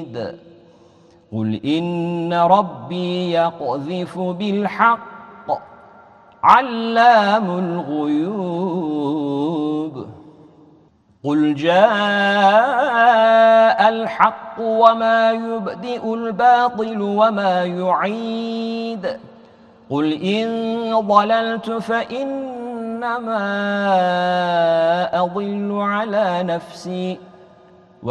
بعيد قل إن ربي يقذف بالحق علام الغيوب قل جاء الحق وما يبدئ الباطل وما يعيد قل إن ضللت فإنما أضل على نفسي